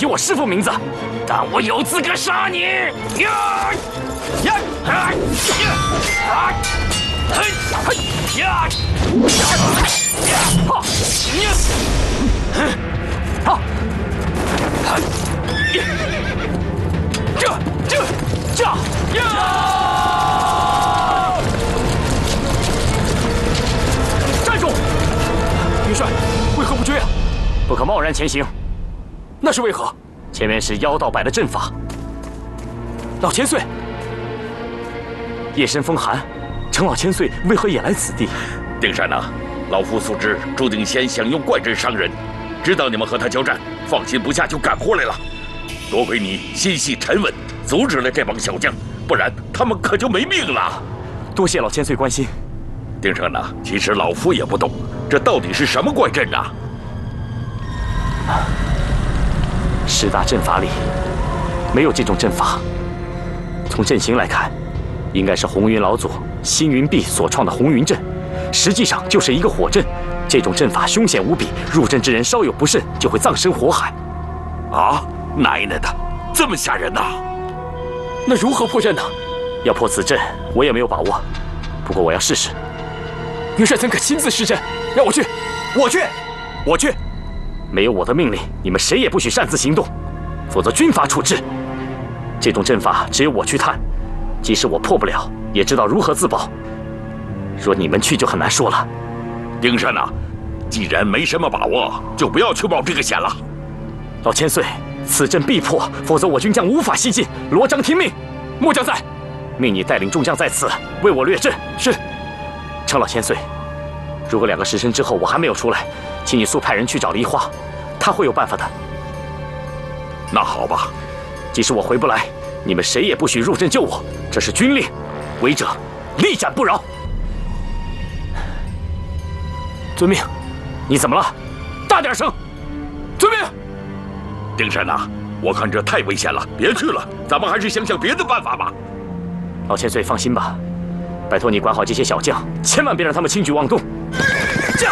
提我师父名字，但我有资格杀你！站住！元帅，为何不追啊？不可贸然前行。那是为何？前面是妖道摆的阵法。老千岁，夜深风寒，程老千岁为何也来此地？ 丁山呐，老夫素知朱定仙想用怪阵伤人，知道你们和他交战，放心不下就赶过来了。多亏你心细沉稳，阻止了这帮小将，不然他们可就没命了。 多谢老千岁关心。 丁山呐，其实老夫也不懂，这到底是什么怪阵啊 10大阵法里没有这种阵法。从阵型来看，应该是红云老祖星云壁所创的红云阵，实际上就是一个火阵。这种阵法凶险无比，入阵之人稍有不慎就会葬身火海。 啊，奶奶的，这么吓人呐！ 那如何破阵呢？要破此阵，我也没有把握，不过我要试试。元帅怎可亲自施阵？让我去，我去，我去！没有我的命令，你们谁也不许擅自行动，否则军法处置。这种阵法只有我去探，即使我破不了，也知道如何自保。若你们去，就很难说了。 丁山呐，既然没什么把握，就不要去冒这个险了。 老千岁，此阵必破，否则我军将无法西进。罗章听命。末将在，命你带领众将在此为我掠阵。是。程老千岁，如果2个时辰之后我还没有出来，请你速派人去找梨花，他会有办法的。 那好吧， 即使我回不来，你们谁也不许入阵救我，这是军令，违者立斩不饶。遵命。你怎么了？大点声！遵命。 丁山呐，我看这太危险了，别去了，咱们还是想想别的办法吧。 老千岁放心吧，拜托你管好这些小将，千万别让他们轻举妄动。